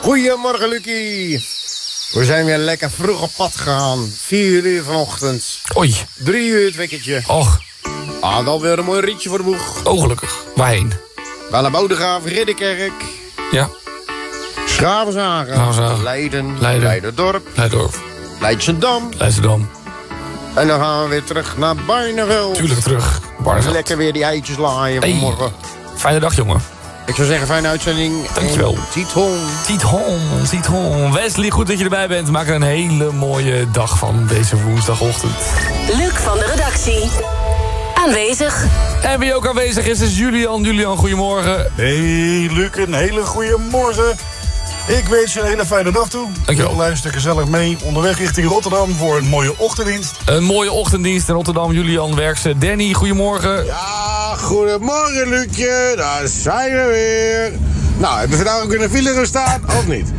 Goedemorgen, Lucie. We zijn weer lekker vroeg op pad gegaan. 4 uur vanochtend. Oei. 3 uur het wekkertje. Och. Dan weer een mooi ritje voor de boeg. Oh, gelukkig. Waarheen? Gaan naar Bodegraaf, Ridderkerk. Ja. Schravenzagen. Leiden. Leiderdorp. Leidschendam. En dan gaan we weer terug naar Barneveld. Tuurlijk terug. Barneveld. Lekker weer die eitjes laaien vanmorgen. Fijne dag, jongen. Ik zou zeggen, fijne uitzending. Dankjewel. Tiethon. Wesley, goed dat je erbij bent. Maak er een hele mooie dag van deze woensdagochtend. Luc van de redactie. Aanwezig. En wie ook aanwezig is Julian. Julian, goedemorgen. Hey Luc, een hele goede morgen. Ik wens je een hele fijne dag toe. Dankjewel. Luister gezellig mee onderweg richting Rotterdam voor een mooie ochtenddienst. Een mooie ochtenddienst in Rotterdam. Julian Werkse. Danny, goedemorgen. Ja, goedemorgen Lucje. Daar zijn we weer. Nou, hebben we vandaag ook in de file gestaan, of niet?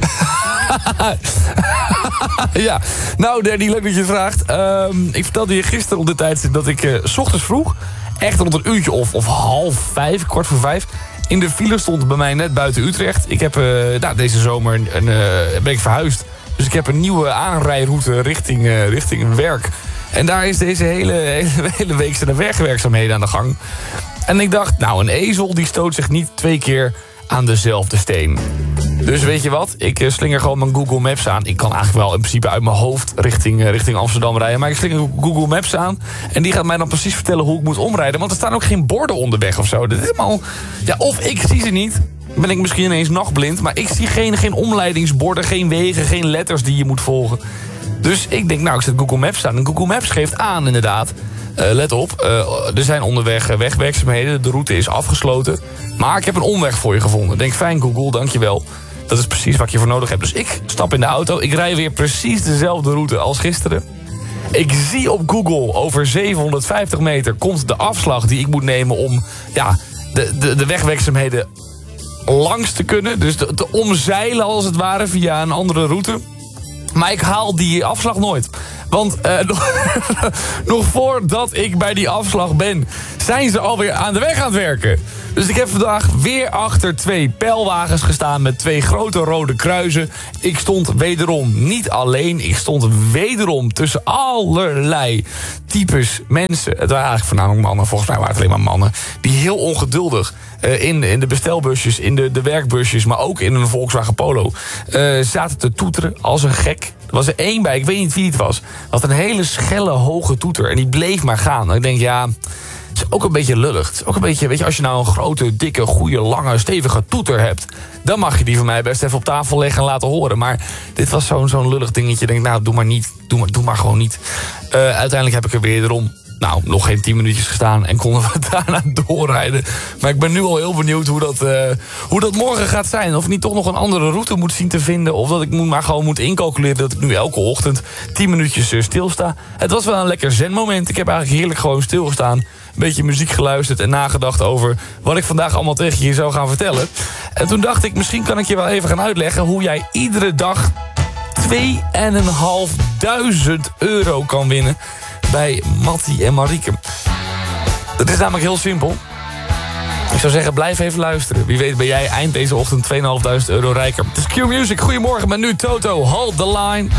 Ja, nou Danny, leuk dat je het vraagt. Ik vertelde je gisteren op dit tijdstip dat ik 's ochtends vroeg, echt rond een uurtje of 4:30, 4:45... in de file stond bij mij net buiten Utrecht. Ik heb deze zomer ben ik verhuisd. Dus ik heb een nieuwe aanrijroute richting werk. En daar is deze hele week zijn wegwerkzaamheden aan de gang. En ik dacht, nou, een ezel die stoot zich niet 2 keer aan dezelfde steen. Dus weet je wat? Ik slinger gewoon mijn Google Maps aan. Ik kan eigenlijk wel in principe uit mijn hoofd richting Amsterdam rijden. Maar ik slinger Google Maps aan. En die gaat mij dan precies vertellen hoe ik moet omrijden. Want er staan ook geen borden onderweg of zo. Dat is helemaal... Ja, of ik zie ze niet. Ben ik misschien ineens nachtblind. Maar ik zie geen omleidingsborden, geen wegen, geen letters die je moet volgen. Dus ik denk, nou, ik zet Google Maps aan. En Google Maps geeft aan, inderdaad. Let op, er zijn onderweg wegwerkzaamheden. De route is afgesloten. Maar ik heb een omweg voor je gevonden. Denk, fijn Google, dankjewel. Dat is precies wat je voor nodig hebt. Dus ik stap in de auto. Ik rij weer precies dezelfde route als gisteren. Ik zie op Google over 750 meter komt de afslag die ik moet nemen om de wegwerkzaamheden langs te kunnen. Dus te omzeilen als het ware via een andere route. Maar ik haal die afslag nooit. Want nog voordat ik bij die afslag ben, zijn ze alweer aan de weg aan het werken. Dus ik heb vandaag weer achter 2 pijlwagens gestaan met 2 grote rode kruisen. Ik stond wederom niet alleen. Ik stond wederom tussen allerlei types mensen. Het waren eigenlijk voornamelijk mannen. Volgens mij waren het alleen maar mannen. Die heel ongeduldig in de bestelbusjes, in de werkbusjes, maar ook in een Volkswagen Polo zaten te toeteren als een gek. Er was er 1 bij, ik weet niet wie het was. Had een hele schelle, hoge toeter. En die bleef maar gaan. En ik denk, ja, het is ook een beetje lullig. Het is ook een beetje, weet je, als je nou een grote, dikke, goede, lange, stevige toeter hebt, dan mag je die van mij best even op tafel leggen en laten horen. Maar dit was zo'n lullig dingetje. Ik denk, nou, doe maar niet. Doe maar gewoon niet. Uiteindelijk heb ik er weer erom. Nou, nog geen 10 minuutjes gestaan en konden we daarna doorrijden. Maar ik ben nu al heel benieuwd hoe dat morgen gaat zijn. Of ik niet toch nog een andere route moet zien te vinden. Of dat ik maar gewoon moet incalculeren dat ik nu elke ochtend 10 minuutjes stilsta. Het was wel een lekker zenmoment. Ik heb eigenlijk heerlijk gewoon stilgestaan. Een beetje muziek geluisterd en nagedacht over wat ik vandaag allemaal tegen je zou gaan vertellen. En toen dacht ik, misschien kan ik je wel even gaan uitleggen hoe jij iedere dag 2.500 euro kan winnen bij Mattie en Marieke. Dat is namelijk heel simpel. Ik zou zeggen, blijf even luisteren. Wie weet ben jij eind deze ochtend 2.500 euro rijker. Het is Q-Music. Goedemorgen, met nu Toto. Hold the line.